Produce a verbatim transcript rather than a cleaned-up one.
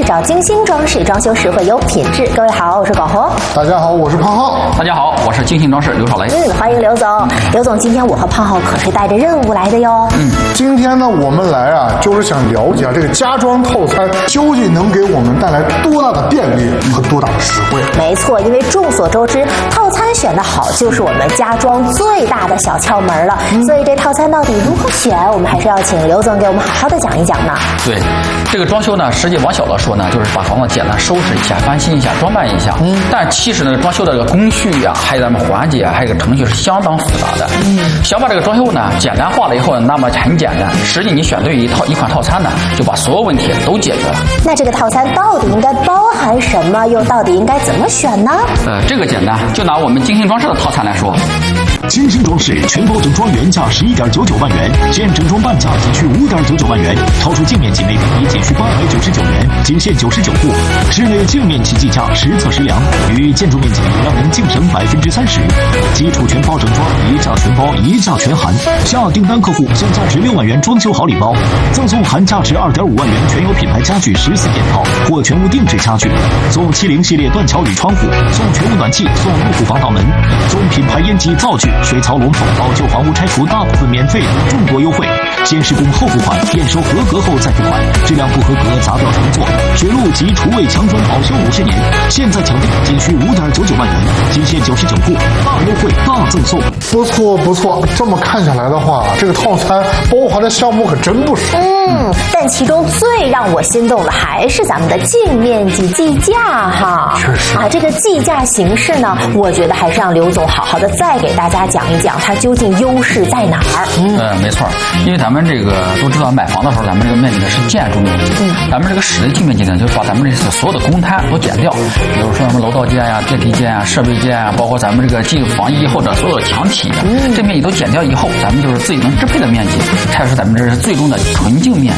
是找精心装饰，装修实惠有品质。各位好，我是广红。 大家好，我是胖浩。 大家好，我是精心装饰刘少雷。 嗯，欢迎刘总。刘总，今天我和胖浩可是带着任务来的哟。 嗯，今天呢，我们来啊，就是想了解啊，这个家装套餐究竟能给我们带来多大的便利和多大的实惠？ 没错，因为众所周知，套餐选得好就是我们家装最大的小窍门了。嗯、所以这套餐到底如何选，我们还是要请刘总给我们好好的讲一讲呢。 对，这个装修呢，实际往小了说呢，就是把房子简单收拾一下、翻新一下、装扮一下。嗯，但其实呢，装修的这个工序呀、啊，还有咱们环节啊，还有个程序是相当复杂的。嗯，想把这个装修呢简单化了以后，那么很简单。实际你选对一套一款套餐呢，就把所有问题都解决了。 那这个套餐到底应该包含什么？又到底应该怎么选呢？ 呃，这个简单，就拿我们精心装饰的套餐来说。 精心装饰全包整装原价十一点九九万元，现整装半价仅需五点九九万元，超出净面积每平米仅需八百九十九元，仅限九十九户。室内净面积计价实测实量，与建筑面积让您净省百分之三十。基础全包整装，一价全包，一价全含。下订单客户享价值六万元装修好礼包，赠送含价值二点五万元全有品牌家具十四件套或全屋定制家具，送七零系列断桥铝窗户，送全屋暖气，送入户防盗门，送品牌烟机灶具。水槽龙头，老旧房屋拆除大部分免费，众多优惠。先施工后付款，验收合格后再付款，质量不合格砸掉重做。水路及厨卫墙砖保修五十年，现在抢订仅需五点九九万元，仅限九十九户，大优惠大赠送。 不错不错，这么看下来的话，这个套餐包含的项目可真不少。 嗯，但其中最让我心动的还是咱们的净面积计价哈。 确实啊，这个计价形式呢，我觉得还是让刘总好好的再给大家讲一讲，它究竟优势在哪儿。 嗯，呃，没错，因为咱们这个都知道，买房的时候，咱们这个面积呢是建筑面积，嗯，咱们这个室内净面积呢，就是把咱们这所有的公摊都减掉，比如说什么楼道间呀、电梯间啊、设备间啊，包括咱们这个进房衣后的所有的墙体，嗯，这面积都减掉以后，咱们就是自己能支配的面积，才是咱们这是最终的纯净面